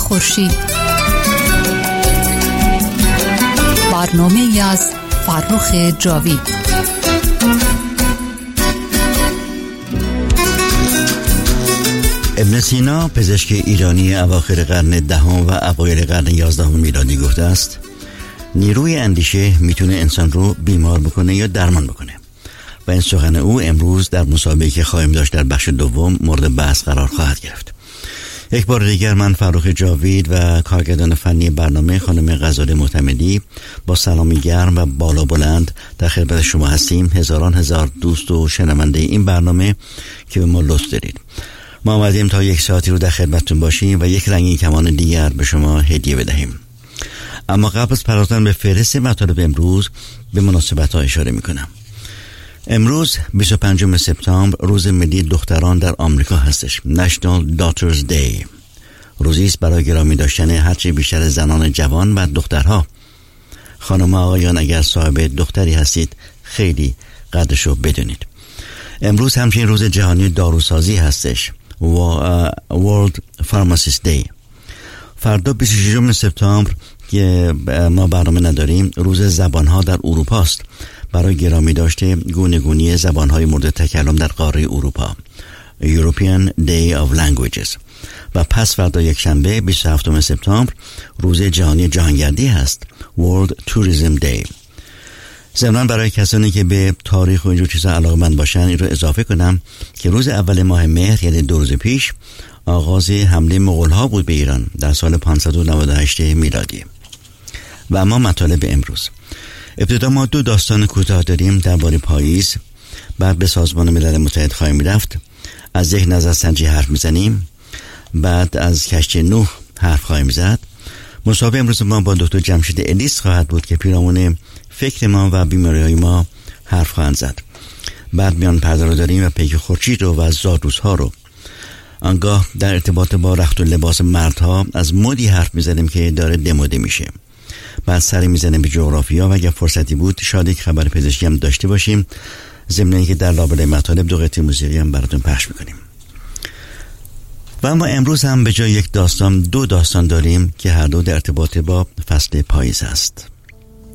خورشید. برنامه‌ای از فرخ جاوید. ابن سینا پزشک ایرانی اواخر قرن دهم و اوایل قرن 11 میلادی گفته است نیروی اندیشه میتونه انسان رو بیمار بکنه یا درمان بکنه و این سخن او امروز در مسابقه که خواهیم داشت در بخش دوم مورد بحث قرار خواهد گرفت. یک بار دیگر من فرخ جاوید و کارگردان فنی برنامه خانم غزاله معتمدی با سلامی گرم و بالا بلند در خدمت شما هستیم. هزار دوست و شنونده این برنامه که به ما لطف دارید. ما آمدیم تا یک ساعتی رو در خدمتتون باشیم و یک رنگین کمان دیگر به شما هدیه بدهیم. اما قبل از پرداختن به فهرست مطالب امروز به مناسبت‌ها اشاره می‌کنم. امروز 25 سپتامبر روز ملی دختران در آمریکا هستش. National Daughters Day. روزی است برای گرامی داشتن هرچه بیشتر زنان جوان و دخترها. خانم و آقایان اگر صاحب دختری هستید خیلی قدرشو بدونید. امروز همچنین روز جهانی داروسازی هستش. World Pharmacist Day. فردا 26 سپتامبر که ما برنامه نداریم روز زبانها در اروپا است برای گرامی داشته گونه‌گونی زبانهای مورد تکلم در قاره اروپا European Day of Languages و پس فردا یک شنبه 27 سپتامبر روز جهانی جهانگردی هست World Tourism Day. ضمناً برای کسانی که به تاریخ و اینجور چیزا علاقه‌مند باشن این رو اضافه کنم که روز اول ماه مهر یعنی 2 روز پیش آغاز حمله مغول‌ها بود به ایران در سال 598 میلادی. و اما مطالب امروز. ابتدا ما 2 داستان کوتاه داریم درباره پاییز، بعد به سازمان ملل متحد خواهیم رفت، از یک نظرسنجی حرف میزنیم، بعد از کشتی نوح حرف خواهیم زد. مصاحبه امروز ما با دکتر جمشید الیس خواهد بود که پیرامون فکر ما و بیماری‌های ما حرف خواهند زد. بعد میان پرده رو داریم و پیک خورشید رو و زادروزها رو. آنگاه در ارتباط با رخت و لباس مردها از مدی حرف میزنیم که داره دموده میشه. بعد سری میزنیم به جغرافیا و اگر فرصتی بود شاید یک خبر پزشکی هم داشته باشیم، ضمن اینکه در لابلای مطالب 2 قطعه موسیقی هم براتون پخش میکنیم. و اما امروز هم به جای یک داستان 2 داستان داریم که هر دو در ارتباط با فصل پاییز است.